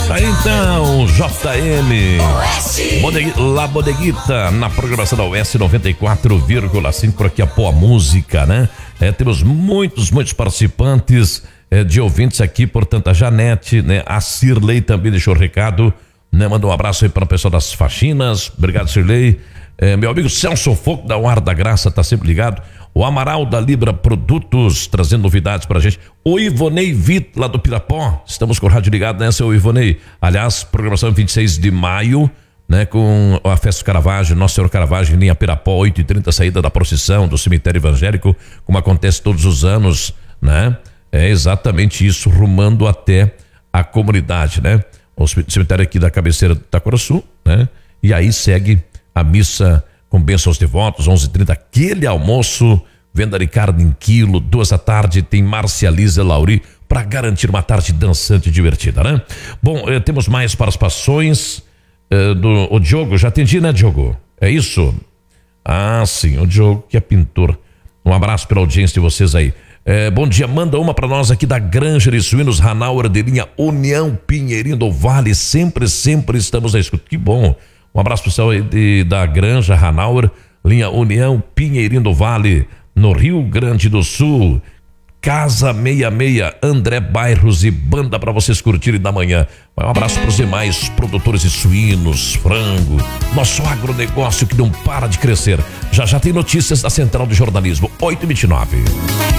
Aí então, JM La Bodeguita na programação da US 94,5 por aqui a Pô Música, né? Temos muitos participantes de ouvintes aqui, portanto a Janete, né? A Cirlei também deixou o recado, né? Manda um abraço aí para o pessoal das faxinas, obrigado Cirlei. Meu amigo Celso Foco da Ar da Graça tá sempre ligado. O Amaral da Libra Produtos trazendo novidades pra gente. O Ivonei Vit lá do Pirapó, estamos com o rádio ligado, né, seu Ivonei? Aliás, programação 26 de maio, né, com a festa do Caravaggio, Nossa Senhora Caravaggio, linha Pirapó, 8h30, saída da procissão do cemitério evangélico, como acontece todos os anos, né? É exatamente isso, rumando até a comunidade, né? O cemitério aqui da cabeceira do Itacoraçu, né? E aí segue a missa com bênção aos devotos, 11h30, aquele almoço, venda de carne em quilo, 14h tem Marcializa Lauri, para garantir uma tarde dançante e divertida, né? Bom, temos mais participações o Diogo, já atendi, né, Diogo? É isso? Ah, sim, o Diogo que é pintor. Um abraço pela audiência de vocês aí. Bom dia, manda uma para nós aqui da Granja de Suínos Hanauer de linha União Pinheirinho do Vale, sempre estamos a escuta, que bom. Um abraço pessoal aí da Granja Hanauer, linha União Pinheirinho do Vale, no Rio Grande do Sul. Casa 66, André Bairros e banda para vocês curtirem da manhã. Um abraço para os demais produtores de suínos, frango, nosso agronegócio que não para de crescer. Já tem notícias da Central de Jornalismo, 8h29.